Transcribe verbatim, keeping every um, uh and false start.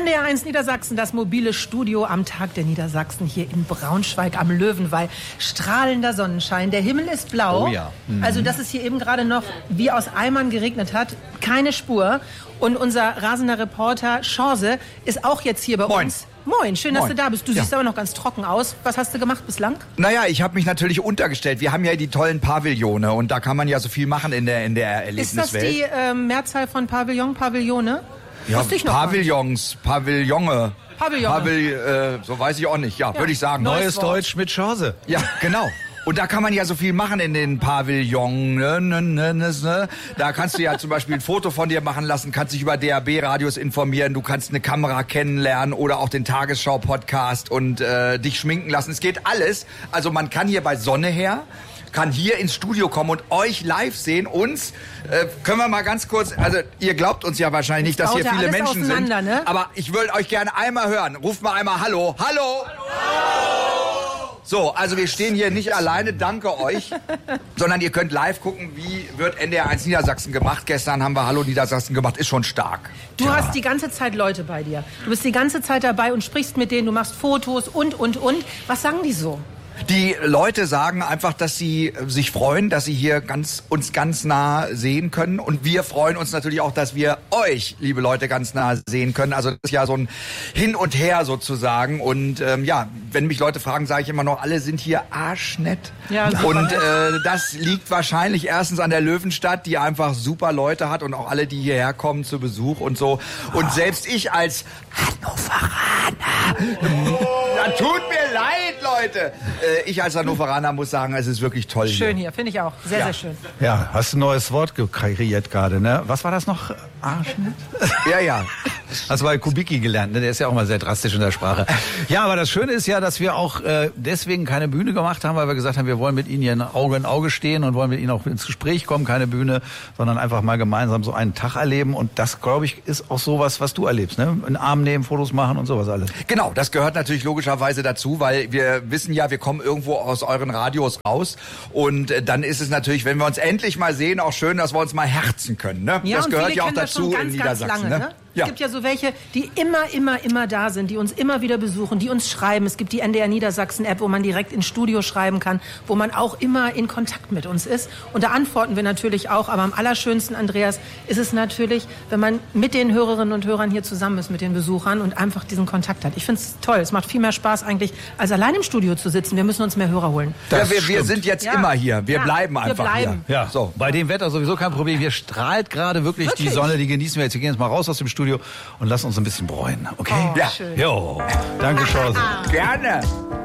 N D R eins Niedersachsen, das mobile Studio am Tag der Niedersachsen hier in Braunschweig am Löwenwall. Strahlender Sonnenschein, der Himmel ist blau. Oh ja. Mhm. Also, dass es hier eben gerade noch wie aus Eimern geregnet hat, keine Spur. Und unser rasender Reporter Chance ist auch jetzt hier bei Moin. uns. Moin, schön, dass Moin. du da bist. Du Ja. siehst aber noch ganz trocken aus. Was hast du gemacht bislang? Naja, ich habe mich natürlich untergestellt. Wir haben ja die tollen Pavillone und da kann man ja so viel machen in der, in der Ist das Erlebniswelt. die ähm, Mehrzahl von Pavillon, Pavillone? Ja, Wusste ich noch gar nicht. Pavillons, Pavillone. Pavillone. Pavill, äh, so weiß ich auch nicht. Ja, Ja. würde ich sagen. Neues Neues Wort. Deutsch mit Chance. Ja, genau. Und da kann man ja so viel machen in den Pavillon. Ne, ne, ne, ne, ne. Da kannst du ja zum Beispiel ein Foto von dir machen lassen, kannst dich über D A B-Radios informieren, du kannst eine Kamera kennenlernen oder auch den Tagesschau-Podcast und äh, dich schminken lassen. Es geht alles. Also man kann hier bei Sonne her, kann hier ins Studio kommen und euch live sehen. Uns äh, können wir mal ganz kurz, also ihr glaubt uns ja wahrscheinlich nicht, dass baut hier ja viele alles Menschen sind. auseinander, ne? Aber ich würde euch gerne einmal hören. Ruft mal einmal Hallo. Hallo. So, also wir stehen hier nicht alleine, danke euch, sondern ihr könnt live gucken, wie wird N D R eins Niedersachsen gemacht. Gestern haben wir Hallo Niedersachsen gemacht, ist schon stark. Du hast die ganze Zeit Leute bei dir. Du bist die ganze Zeit dabei und sprichst mit denen, du machst Fotos und, und, und. Was sagen die so? Die Leute sagen einfach, dass sie sich freuen, dass sie hier ganz, uns ganz nah sehen können. Und wir freuen uns natürlich auch, dass wir euch, liebe Leute, ganz nah sehen können. Also das ist ja so ein Hin und Her sozusagen. Und ähm, ja, wenn mich Leute fragen, sage ich immer noch, alle sind hier arschnett. Ja, super. Und äh, das liegt wahrscheinlich erstens an der Löwenstadt, die einfach super Leute hat und auch alle, die hierher kommen zu Besuch und so. Und selbst ich als Hannoveraner, das tut mir leid, Leute. Äh, ich als Hannoveraner muss sagen, es ist wirklich toll Schön hier. hier, finde ich auch. Sehr, Ja. sehr schön. Ja, hast ein neues Wort kreiert gerade, ne? Was war das noch? Arschnett? Ja, ja. Hast du bei Kubicki gelernt, ne? Der ist ja auch mal sehr drastisch in der Sprache. Ja, aber das Schöne ist ja, dass wir auch äh, deswegen keine Bühne gemacht haben, weil wir gesagt haben, wir wollen mit Ihnen hier Auge in Auge stehen und wollen mit Ihnen auch ins Gespräch kommen, keine Bühne, sondern einfach mal gemeinsam so einen Tag erleben. Und das, glaube ich, ist auch sowas, was du erlebst, ne? In den Arm nehmen, Fotos machen und sowas alles. Genau, das gehört natürlich logischerweise dazu, weil wir wissen ja, wir kommen irgendwo aus euren Radios raus und äh, dann ist es natürlich, wenn wir uns endlich mal sehen, auch schön, dass wir uns mal herzen können. Ne? Ja, das und gehört viele ja auch kennen das dazu schon ganz, in ganz Niedersachsen. lange, Ne? ne? Ja. Es gibt ja so welche, die immer, immer, immer da sind, die uns immer wieder besuchen, die uns schreiben. Es gibt die N D R Niedersachsen-App, wo man direkt ins Studio schreiben kann, wo man auch immer in Kontakt mit uns ist. Und da antworten wir natürlich auch. Aber am allerschönsten, Andreas, ist es natürlich, wenn man mit den Hörerinnen und Hörern hier zusammen ist, mit den Besuchern und einfach diesen Kontakt hat. Ich finde es toll. Es macht viel mehr Spaß eigentlich, als allein im Studio zu sitzen. Wir müssen uns mehr Hörer holen. Ja, Das wir, wir stimmt. sind jetzt Ja. immer hier. Wir Ja, bleiben wir einfach bleiben. hier. Ja, so. Bei dem Wetter sowieso kein Problem. Hier strahlt gerade wirklich, Wirklich? die Sonne, die genießen wir jetzt. Wir gehen jetzt mal raus aus dem Studio und lassen uns ein bisschen bräunen, okay? Oh, Ja. schön. Jo, danke, Chance. Gerne.